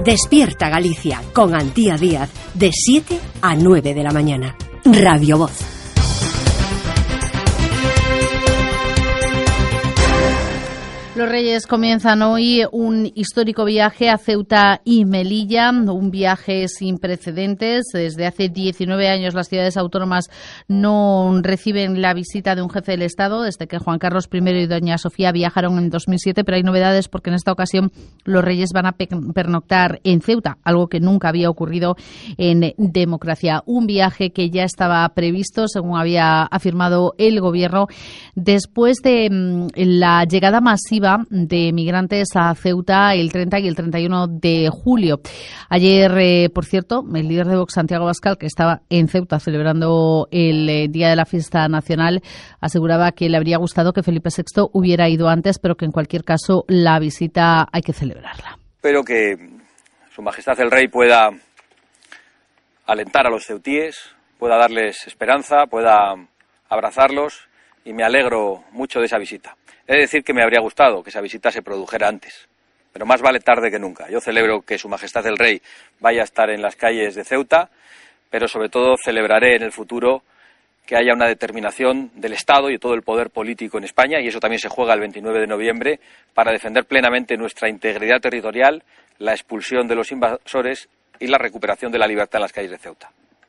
Despierta Galicia con Antía Díaz de 7 a 9 de la mañana. Radio Voz. Los Reyes comienzan hoy un histórico viaje a Ceuta y Melilla, un viaje sin precedentes. Desde hace 19 años las ciudades autónomas no reciben la visita de un jefe del Estado, desde que Juan Carlos I y doña Sofía viajaron en 2007, pero hay novedades porque en esta ocasión los Reyes van a pernoctar en Ceuta, algo que nunca había ocurrido en democracia. Un viaje que ya estaba previsto, según había afirmado el Gobierno, después de la llegada masiva de migrantes a Ceuta el 30 y el 31 de julio. Ayer, por cierto, el líder de Vox, Santiago Abascal, que estaba en Ceuta celebrando el Día de la Fiesta Nacional, aseguraba que le habría gustado que Felipe VI hubiera ido antes, pero que en cualquier caso la visita hay que celebrarla. Espero que Su Majestad el Rey pueda alentar a los ceutíes, pueda darles esperanza, pueda abrazarlos, y me alegro mucho de esa visita. He de decir que me habría gustado que esa visita se produjera antes, pero más vale tarde que nunca. Yo celebro que Su Majestad el Rey vaya a estar en las calles de Ceuta, pero sobre todo celebraré en el futuro que haya una determinación del Estado y de todo el poder político en España, y eso también se juega el 29 de noviembre, para defender plenamente nuestra integridad territorial, la expulsión de los invasores y la recuperación de la libertad en las calles de Ceuta.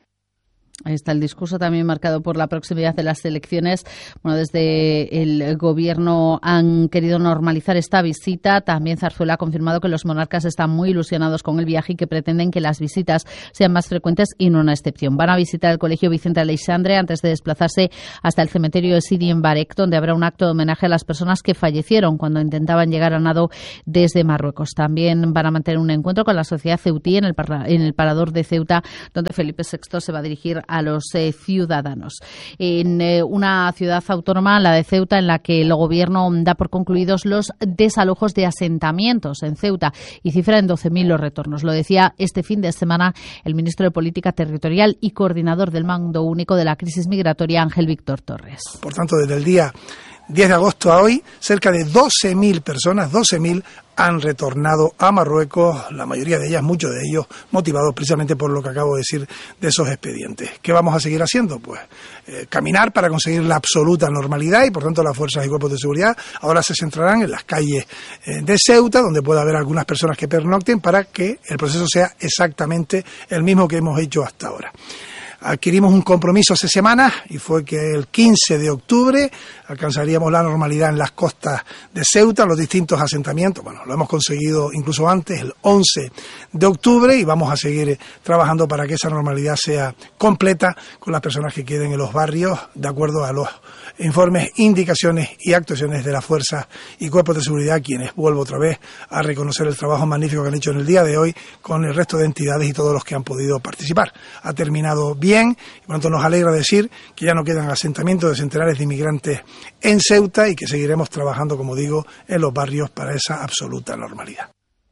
Ahí está el discurso también marcado por la proximidad de las elecciones. Bueno, desde el Gobierno han querido normalizar esta visita. También Zarzuela ha confirmado que los monarcas están muy ilusionados con el viaje y que pretenden que las visitas sean más frecuentes y no una excepción. Van a visitar el Colegio Vicente Aleixandre antes de desplazarse hasta el cementerio de Sidi en Barec, donde habrá un acto de homenaje a las personas que fallecieron cuando intentaban llegar a nado desde Marruecos. También van a mantener un encuentro con la sociedad ceutí en el Parador de Ceuta, donde Felipe VI se va a dirigir a los ciudadanos. En una ciudad autónoma, la de Ceuta, en la que el Gobierno da por concluidos los desalojos de asentamientos en Ceuta y cifra en 12.000 los retornos. Lo decía este fin de semana el ministro de Política Territorial y coordinador del Mando Único de la Crisis Migratoria, Ángel Víctor Torres. Por tanto, desde el día 10 de agosto a hoy, cerca de 12.000 personas, 12.000, han retornado a Marruecos, la mayoría de ellas, muchos de ellos, motivados precisamente por lo que acabo de decir de esos expedientes. ¿Qué vamos a seguir haciendo? Pues caminar para conseguir la absoluta normalidad, y por tanto las fuerzas y cuerpos de seguridad ahora se centrarán en las calles de Ceuta, donde pueda haber algunas personas que pernocten, para que el proceso sea exactamente el mismo que hemos hecho hasta ahora. Adquirimos un compromiso hace semanas y fue que el 15 de octubre alcanzaríamos la normalidad en las costas de Ceuta, los distintos asentamientos. Bueno, lo hemos conseguido incluso antes, el 11 de octubre, y vamos a seguir trabajando para que esa normalidad sea completa con las personas que queden en los barrios, de acuerdo a los informes, indicaciones y actuaciones de las fuerzas y cuerpos de seguridad, quienes, vuelvo otra vez a reconocer el trabajo magnífico que han hecho en el día de hoy con el resto de entidades y todos los que han podido participar. Ha terminado bien, y por lo tanto nos alegra decir que ya no quedan asentamientos de centenares de inmigrantes en Ceuta y que seguiremos trabajando, como digo, en los barrios para esa absoluta normalidad.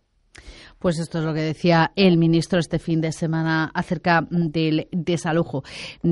Pues esto es lo que decía el ministro este fin de semana acerca del desalojo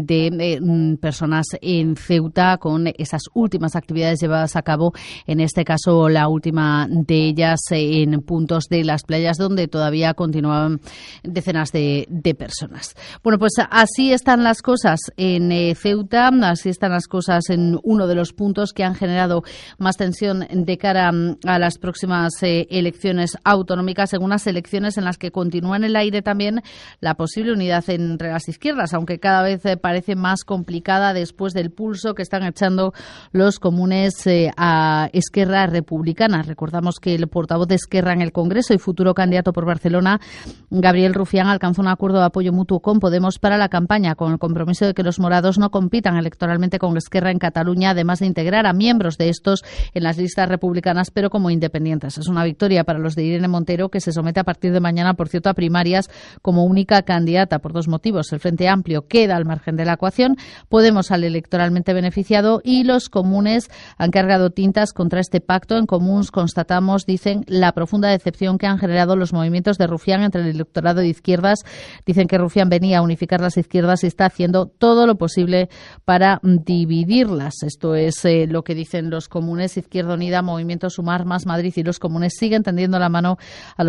de personas en Ceuta, con esas últimas actividades llevadas a cabo, en este caso la última de ellas en puntos de las playas donde todavía continuaban decenas de personas. Bueno, pues así están las cosas en Ceuta, así están las cosas en uno de los puntos que han generado más tensión de cara a las próximas elecciones autonómicas, en unas elecciones en las que continúa en el aire también la posible unidad entre las izquierdas, aunque cada vez parece más complicada después del pulso que están echando los comunes a Esquerra Republicana. Recordamos que el portavoz de Esquerra en el Congreso y futuro candidato por Barcelona, Gabriel Rufián, alcanzó un acuerdo de apoyo mutuo con Podemos para la campaña, con el compromiso de que los morados no compitan electoralmente con Esquerra en Cataluña, además de integrar a miembros de estos en las listas republicanas, pero como independientes. Es una victoria para los de Irene Montero, que se somete a partir de mañana, por cierto, a primarias como única candidata, por dos motivos. El Frente Amplio queda al margen de la ecuación, Podemos sale electoralmente beneficiado y los comunes han cargado tintas contra este pacto. En Comuns constatamos, dicen, la profunda decepción que han generado los movimientos de Rufián entre el electorado de izquierdas. Dicen que Rufián venía a unificar las izquierdas y está haciendo todo lo posible para dividirlas. Esto es lo que dicen los comunes. Izquierda Unida, Movimiento Sumar, Más Madrid y los comunes siguen tendiendo la mano a los morados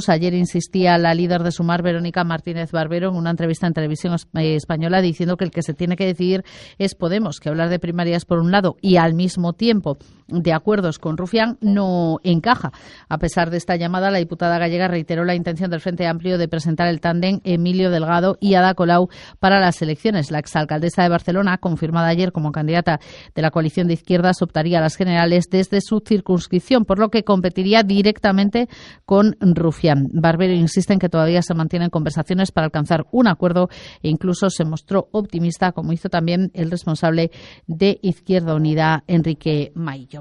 Podemos. Ayer insistía la líder de Sumar, Verónica Martínez Barbero, en una entrevista en Televisión Española, diciendo que el que se tiene que decidir es Podemos, que hablar de primarias por un lado y al mismo tiempo de acuerdos con Rufián no encaja. A pesar de esta llamada, la diputada gallega reiteró la intención del Frente Amplio de presentar el tándem Emilio Delgado y Ada Colau para las elecciones. La exalcaldesa de Barcelona, confirmada ayer como candidata de la coalición de izquierdas, optaría a las generales desde su circunscripción, por lo que competiría directamente con Rufián. Barbero insiste en que todavía se mantienen conversaciones para alcanzar un acuerdo e incluso se mostró optimista, como hizo también el responsable de Izquierda Unida, Enrique Maillo.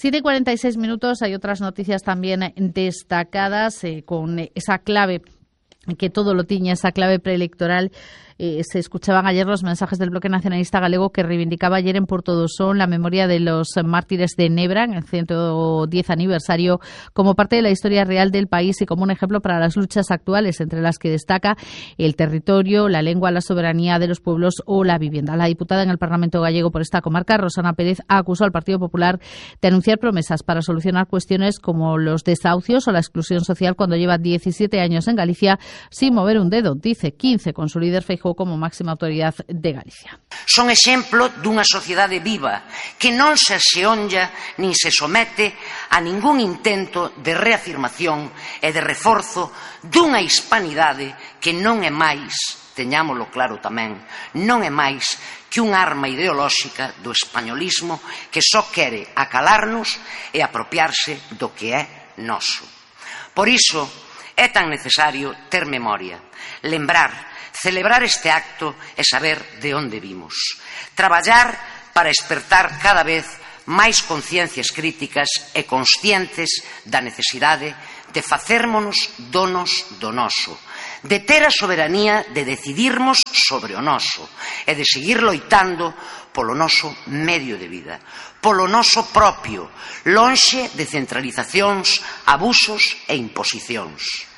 7:46. Hay otras noticias también destacadas con esa clave que todo lo tiñe, esa clave preelectoral. Se escuchaban ayer los mensajes del Bloque Nacionalista Galego, que reivindicaba ayer en Portodosón la memoria de los mártires de Nebra en el 110 aniversario como parte de la historia real del país y como un ejemplo para las luchas actuales, entre las que destaca el territorio, la lengua, la soberanía de los pueblos o la vivienda. La diputada en el Parlamento gallego por esta comarca, Rosana Pérez, acusó al Partido Popular de anunciar promesas para solucionar cuestiones como los desahucios o la exclusión social cuando lleva 17 años en Galicia sin mover un dedo. Dice 15 con su líder Feijóo como máxima autoridad de Galicia. Son exemplo dunha sociedade viva que non se xeonlla nin se somete a ningún intento de reafirmación e de reforzo dunha hispanidade que non é máis, teñámolo claro tamén, non é máis que unha arma ideolóxica do españolismo que só quere acalarnos e apropiarse do que é noso. Por iso é tan necesario ter memoria, lembrar, celebrar este acto e saber de onde vimos. Traballar para espertar cada vez máis conciencias críticas e conscientes da necesidade de facérmonos donos do noso, de ter a soberanía de decidirmos sobre o noso e de seguir loitando polo noso medio de vida, polo noso propio, lonxe de centralizacións, abusos e imposicións.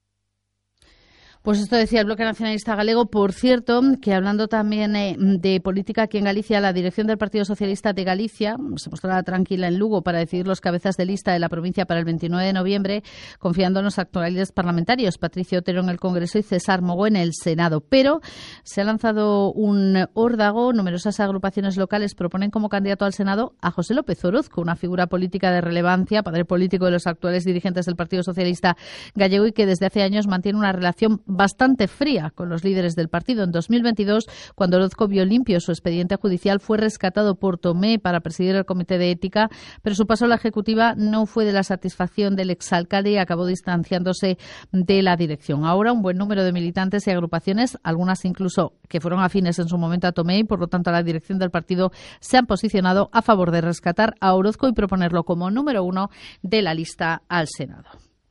Pues esto decía el Bloque Nacionalista Galego. Por cierto, que hablando también de política aquí en Galicia, la dirección del Partido Socialista de Galicia se mostrará tranquila en Lugo para decidir los cabezas de lista de la provincia para el 29 de noviembre, confiando en los actuales parlamentarios, Patricio Otero en el Congreso y César Mogo en el Senado. Pero se ha lanzado un órdago. Numerosas agrupaciones locales proponen como candidato al Senado a José López Orozco, una figura política de relevancia, padre político de los actuales dirigentes del Partido Socialista Gallego y que desde hace años mantiene una relación bastante fría con los líderes del partido. En 2022, cuando Orozco vio limpio su expediente judicial, fue rescatado por Tomé para presidir el Comité de Ética, pero su paso a la Ejecutiva no fue de la satisfacción del exalcalde y acabó distanciándose de la dirección. Ahora, un buen número de militantes y agrupaciones, algunas incluso que fueron afines en su momento a Tomé y por lo tanto a la dirección del partido, se han posicionado a favor de rescatar a Orozco y proponerlo como número 1 de la lista al Senado.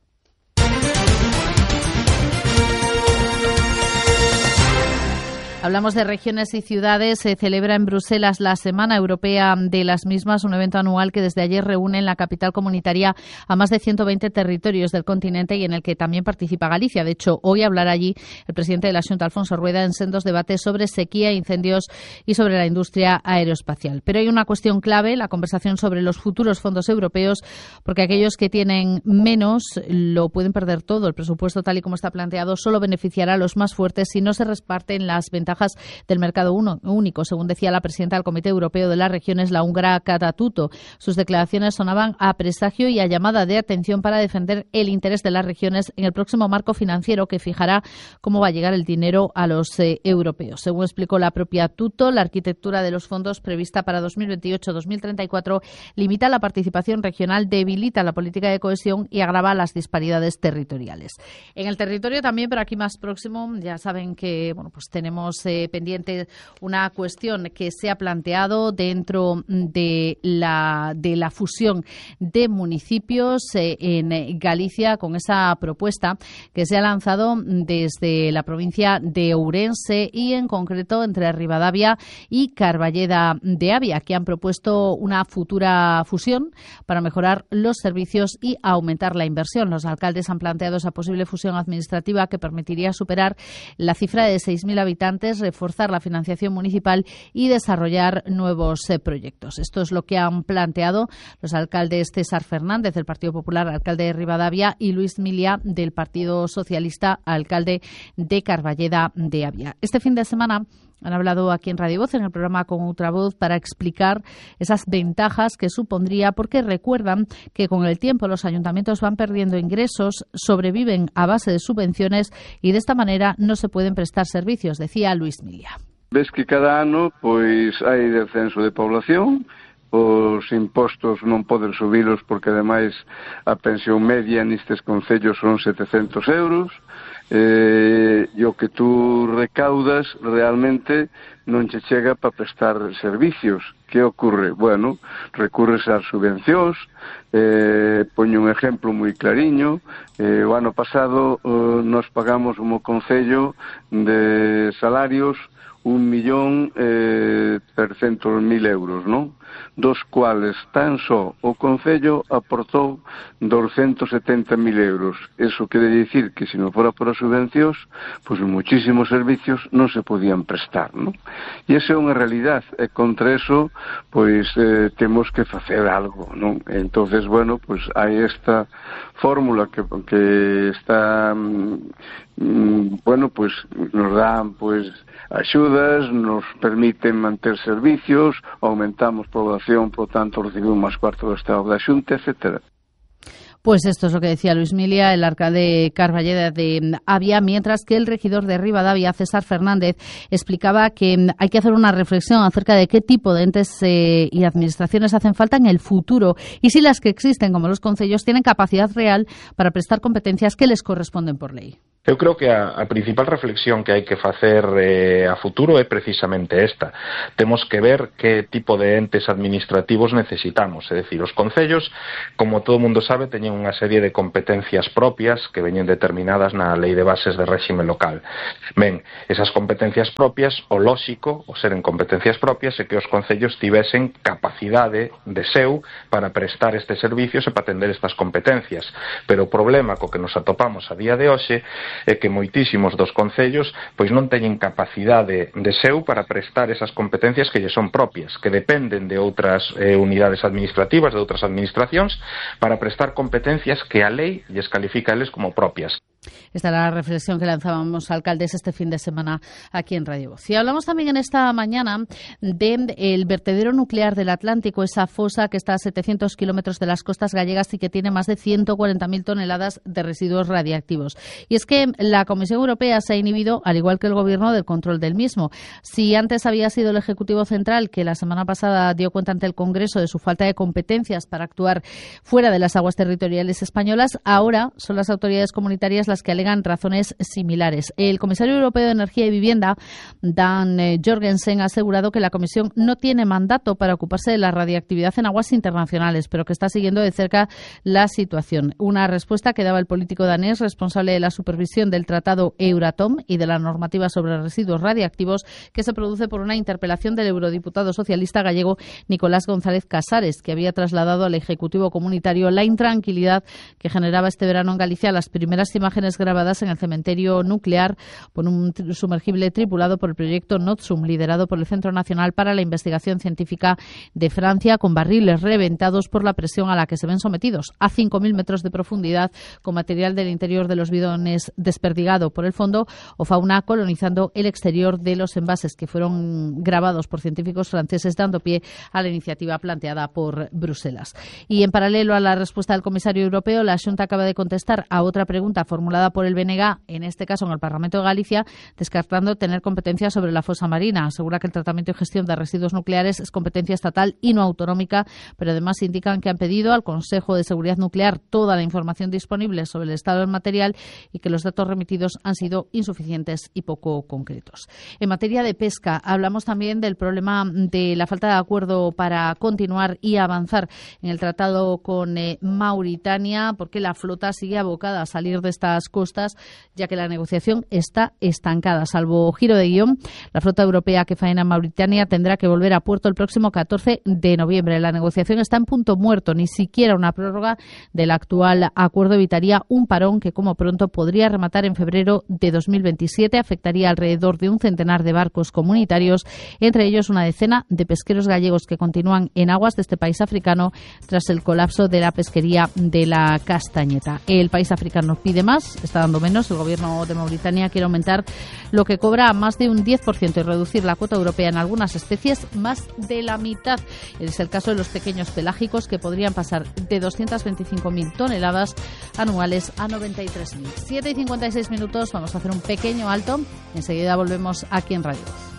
Hablamos de regiones y ciudades. Se celebra en Bruselas la Semana Europea de las mismas, un evento anual que desde ayer reúne en la capital comunitaria a más de 120 territorios del continente y en el que también participa Galicia. De hecho, hoy hablará allí el presidente de la Xunta, Alfonso Rueda, en sendos debates sobre sequía, incendios y sobre la industria aeroespacial. Pero hay una cuestión clave, la conversación sobre los futuros fondos europeos, porque aquellos que tienen menos lo pueden perder todo. El presupuesto, tal y como está planteado, solo beneficiará a los más fuertes si no se reparten las ventajas del mercado único, según decía la presidenta del Comité Europeo de las Regiones, la húngara Kata Tuto. Sus declaraciones sonaban a presagio y a llamada de atención para defender el interés de las regiones en el próximo marco financiero que fijará cómo va a llegar el dinero a los europeos. Según explicó la propia Tuto, la arquitectura de los fondos prevista para 2028-2034 limita la participación regional, debilita la política de cohesión y agrava las disparidades territoriales. En el territorio también, pero aquí más próximo, ya saben que pues tenemos pendiente una cuestión que se ha planteado dentro de la fusión de municipios en Galicia, con esa propuesta que se ha lanzado desde la provincia de Ourense y en concreto entre Ribadavia y Carballeda de Avia, que han propuesto una futura fusión para mejorar los servicios y aumentar la inversión. Los alcaldes han planteado esa posible fusión administrativa que permitiría superar la cifra de 6.000 habitantes existentes, reforzar la financiación municipal y desarrollar nuevos proyectos. Esto es lo que han planteado los alcaldes César Fernández, del Partido Popular, alcalde de Ribadavia, y Luis Milia, del Partido Socialista, alcalde de Carballeda de Avia. Este fin de semana han hablado aquí en Radio Voz, en el programa Con Outra Voz, para explicar esas ventajas que supondría, porque recuerdan que con el tiempo los ayuntamientos van perdiendo ingresos, sobreviven a base de subvenciones y de esta manera no se pueden prestar servicios, decía Luis Milia. Ves que cada ano pois hai descenso de población, os impostos non poden subilos porque ademais a pensión media nestes concellos son 700 euros, e o que tú recaudas realmente non che chega para prestar servicios. Que ocorre? Bueno, recurres ás subvencións. Poño un exemplo moi clariño. O ano pasado nos pagamos como concello de salarios 1.300.000 euros, non? Dos cuales tan só o Concello aportou 270.000 euros. Eso quere dicir que se non fora por as subvencións, pois muchísimos servicios non se podían prestar, non? E esa é unha realidade, e contra eso pois temos que facer algo, non? Entonces, bueno, pois hai esta fórmula que está bueno, pois nos dan pois axudas, nos permiten manter servicios, aumentamos población, por tanto recibimos máis cuarto do Estado da Xunta, etcétera. Pues esto es lo que decía Luis Milia, el alcalde Carballeda de Avia, mientras que el regidor de Ribadavia, César Fernández, explicaba que hay que hacer una reflexión acerca de qué tipo de entes y administraciones hacen falta en el futuro y si las que existen, como los concellos, tienen capacidad real para prestar competencias que les corresponden por lei. Eu creo que a principal reflexión que hai que facer a futuro é precisamente esta. Temos que ver que tipo de entes administrativos necesitamos. É dicir, os concellos, como todo mundo sabe, teñen unha serie de competencias propias que veñen determinadas na Lei de Bases de Réxime Local. Ben, esas competencias propias, o lóxico, o seren competencias propias, é que os concellos tivesen capacidade de seu para prestar estes servicios e para atender estas competencias. Pero o problema co que nos atopamos a día de hoxe é que moitísimos dos concellos pois non teñen capacidade de seu para prestar esas competencias que lle son propias, que dependen de outras unidades administrativas, de outras administracións, para prestar competencias que a lei lles califica a eles como propias. Esta era la reflexión que lanzábamos alcaldes este fin de semana aquí en Radio Voz. Y hablamos también en esta mañana del vertedero nuclear del Atlántico, esa fosa que está a 700 kilómetros de las costas gallegas y que tiene más de 140.000 toneladas de residuos radiactivos. Y es que la Comisión Europea se ha inhibido, al igual que el Gobierno, del control del mismo. Si antes había sido el Ejecutivo Central, que la semana pasada dio cuenta ante el Congreso de su falta de competencias para actuar fuera de las aguas territoriales españolas, ahora son las autoridades comunitarias las que alegan razones similares. El comisario europeo de Energía y Vivienda, Dan Jorgensen, ha asegurado que la Comisión no tiene mandato para ocuparse de la radiactividad en aguas internacionales, pero que está siguiendo de cerca la situación. Una respuesta que daba el político danés responsable de la supervisión del Tratado Euratom y de la normativa sobre residuos radiactivos, que se produce por una interpelación del eurodiputado socialista gallego Nicolás González Casares, que había trasladado al Ejecutivo Comunitario la intranquilidad que generaba este verano en Galicia las primeras imágenes grabadas en el cementerio nuclear por un sumergible tripulado por el proyecto Notsum, liderado por el Centro Nacional para la Investigación Científica de Francia, con barriles reventados por la presión a la que se ven sometidos, a 5.000 metros de profundidad, con material del interior de los bidones desperdigado por el fondo o fauna colonizando el exterior de los envases, que fueron grabados por científicos franceses, dando pie a la iniciativa planteada por Bruselas. Y en paralelo a la respuesta del comisario europeo, la Xunta acaba de contestar a otra pregunta formulada por el BNG, en este caso en el Parlamento de Galicia, descartando tener competencia sobre la fosa marina. Asegura que el tratamiento y gestión de residuos nucleares es competencia estatal y no autonómica, pero además indican que han pedido al Consejo de Seguridad Nuclear toda la información disponible sobre el estado del material y que los datos remitidos han sido insuficientes y poco concretos. En materia de pesca, hablamos también del problema de la falta de acuerdo para continuar y avanzar en el tratado con Mauritania, porque la flota sigue abocada a salir de estas las costas, ya que la negociación está estancada. Salvo giro de guión, la flota europea que faena en Mauritania tendrá que volver a puerto el próximo 14 de noviembre. La negociación está en punto muerto. Ni siquiera una prórroga del actual acuerdo evitaría un parón que, como pronto, podría rematar en febrero de 2027. Afectaría alrededor de un centenar de barcos comunitarios, entre ellos una decena de pesqueros gallegos que continúan en aguas de este país africano tras el colapso de la pesquería de la castañeta. El país africano pide más, está dando menos. El gobierno de Mauritania quiere aumentar lo que cobra a más de un 10% y reducir la cuota europea en algunas especies más de la mitad. Es el caso de los pequeños pelágicos, que podrían pasar de 225.000 toneladas anuales a 93.000. 7:56 minutos, vamos a hacer un pequeño alto. Enseguida volvemos aquí en Radio.